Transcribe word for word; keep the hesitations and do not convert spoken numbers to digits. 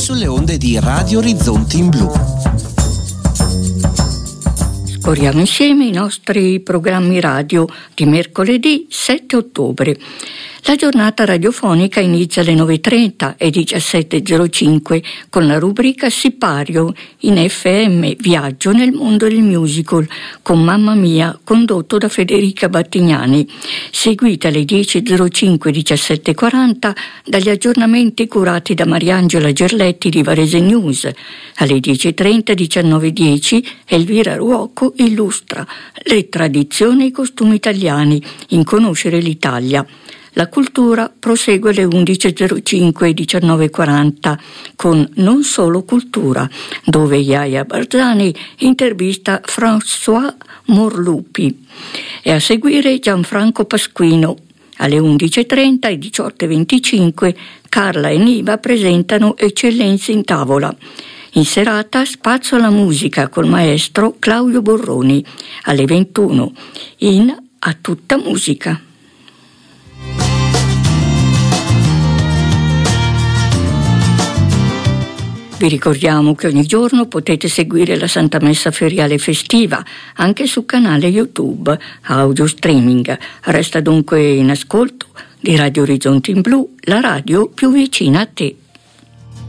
sulle onde di Radio Orizzonti in Blu. Scorriamo insieme i nostri programmi radio di mercoledì sette ottobre. La giornata radiofonica inizia alle nove e trenta e diciassette e zero cinque con la rubrica Sipario in F M Viaggio nel mondo del musical con Mamma Mia, condotto da Federica Battignani, seguita alle dieci e zero cinque e diciassette e quaranta dagli aggiornamenti curati da Mariangela Gerletti di Varese News. Alle dieci e trenta e diciannove e dieci Elvira Ruocco illustra le tradizioni e i costumi italiani in Conoscere l'Italia. La cultura prosegue alle undici e zero cinque e diciannove e quaranta con Non Solo Cultura, dove Iaia Barzani intervista François Morlupi. E a seguire Gianfranco Pasquino. Alle undici e trenta e diciotto e venticinque Carla e Niva presentano Eccellenze in tavola. In serata spazio alla musica col maestro Claudio Borroni. Alle ventuno in A Tutta Musica. Vi ricordiamo che ogni giorno potete seguire la Santa Messa Feriale Festiva anche sul canale YouTube Audio Streaming. Resta dunque in ascolto di Radio Orizzonti in Blu, la radio più vicina a te.